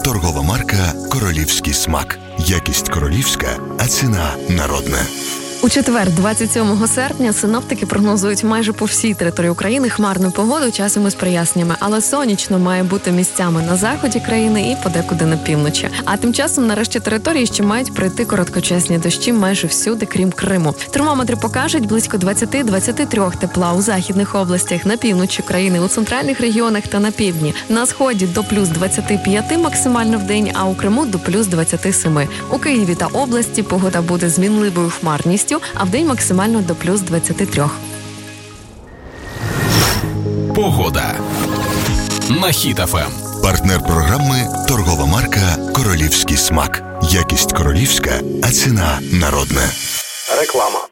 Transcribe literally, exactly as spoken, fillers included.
Торгова марка «Королівський смак». Якість королівська, а ціна народна. У четвер, двадцять сьомого серпня, синоптики прогнозують майже по всій території України хмарну погоду, часом із проясненнями, але сонячно має бути місцями на заході країни і подекуди на півночі. А тим часом на решті території ще мають прийти короткочасні дощі майже всюди, крім Криму. Термометри покажуть близько двадцять-двадцять три тепла у західних областях, на півночі країни, у центральних регіонах та на півдні. На сході до плюс двадцять п'ять максимально в день, а у Криму до плюс двадцять сім. У Києві та області погода буде змінливою хмарністю, а вдень максимально до плюс двадцять три. Погода на Хіт еф ем. Партнер програми «Торгова марка «Королівський смак». Якість королівська, а ціна народна. Реклама.